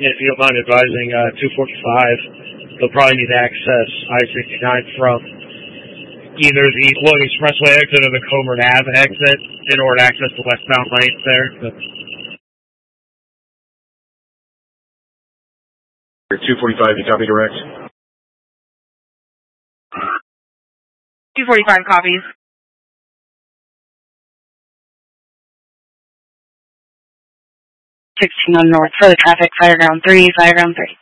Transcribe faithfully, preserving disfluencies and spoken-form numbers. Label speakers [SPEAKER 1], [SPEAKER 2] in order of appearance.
[SPEAKER 1] if you don't mind advising, uh, two forty-five, they'll probably need to access I sixty-nine from either the Logan Expressway exit or the Coburn Ave exit in order to access the westbound lanes there. But
[SPEAKER 2] two forty-five, you copy direct?
[SPEAKER 3] two forty-five copies. sixteen on north for the traffic, Fireground three, Fireground three.